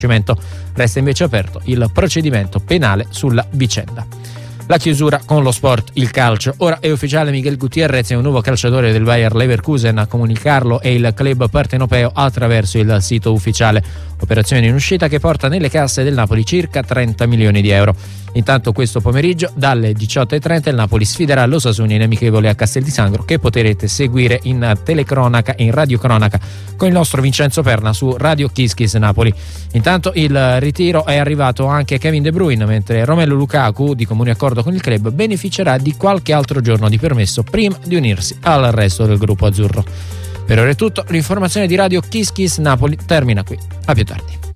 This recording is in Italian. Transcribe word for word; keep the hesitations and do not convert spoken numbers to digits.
Resta invece aperto il procedimento penale sulla vicenda. La chiusura con lo sport, il calcio. Ora è ufficiale, Miguel Gutiérrez è un nuovo calciatore del Bayer Leverkusen. A comunicarlo è il club partenopeo attraverso il sito ufficiale. Operazione in uscita che porta nelle casse del Napoli circa trenta milioni di euro. Intanto questo pomeriggio dalle diciotto e trenta il Napoli sfiderà l'Osasuna in amichevole a Castel di Sangro, che potrete seguire in telecronaca e in radiocronaca con il nostro Vincenzo Perna su Radio Kiss Kiss Napoli. Intanto il ritiro è arrivato anche Kevin De Bruyne, mentre Romelu Lukaku, di comune accordo con il club, beneficerà di qualche altro giorno di permesso prima di unirsi al resto del gruppo azzurro. Per ora è tutto, l'informazione di Radio Kiss Kiss Napoli termina qui. A più tardi.